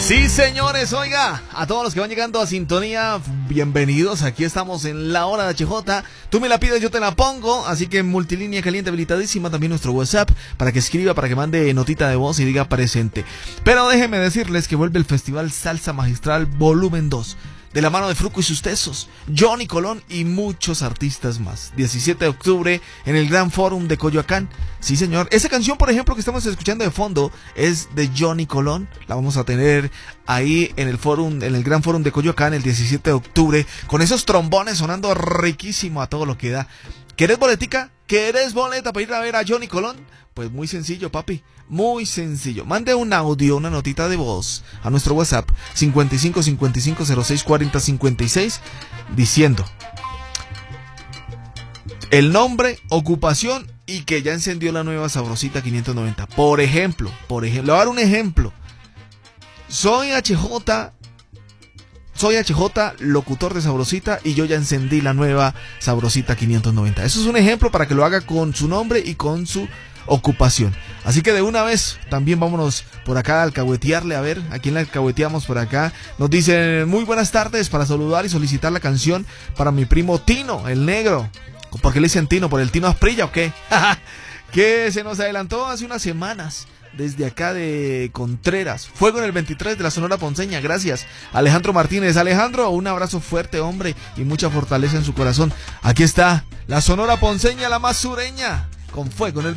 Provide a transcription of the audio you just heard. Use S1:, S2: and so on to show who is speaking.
S1: Sí, señores, oiga, a todos los que van llegando a sintonía, bienvenidos. Aquí estamos en la hora de HJ. Tú me la pides, yo te la pongo. Así que multilínea caliente habilitadísima. También nuestro WhatsApp para que escriba, para que mande notita de voz y diga presente. Pero déjenme decirles que vuelve el Festival Salsa Magistral Volumen 2. De la mano de Fruco y sus tesos, Johnny Colón y muchos artistas más. 17 de octubre en el Gran Fórum de Coyoacán. Sí, señor. Esa canción, por ejemplo, que estamos escuchando de fondo es de Johnny Colón. La vamos a tener ahí en el Fórum, en el Gran Fórum de Coyoacán el 17 de octubre. Con esos trombones sonando riquísimo a todo lo que da. ¿Querés boletica? ¿Querés boleta para ir a ver a Johnny Colón? Pues muy sencillo, papi. Muy sencillo. Mande un audio, una notita de voz a nuestro WhatsApp 55 55 06 40 56 diciendo el nombre, ocupación y que ya encendió la nueva Sabrosita 590. Por ejemplo, le voy a dar un ejemplo. Soy HJ, locutor de Sabrosita, y yo ya encendí la nueva Sabrosita 590. Eso es un ejemplo para que lo haga con su nombre y con su ocupación. Así que de una vez también vámonos por acá a alcahuetearle, a ver a quién le alcahueteamos por acá. Nos dicen muy buenas tardes para saludar y solicitar la canción para mi primo Tino, el negro. ¿Por qué le dicen Tino? ¿Por el Tino Asprilla o qué? Que se nos adelantó hace unas semanas desde acá de Contreras. Fuego en el 23 de la Sonora Ponceña. Gracias, Alejandro Martínez. Alejandro, un abrazo fuerte, hombre, y mucha fortaleza en su corazón. Aquí está la Sonora Ponceña, la más sureña, con Fuego en el 23.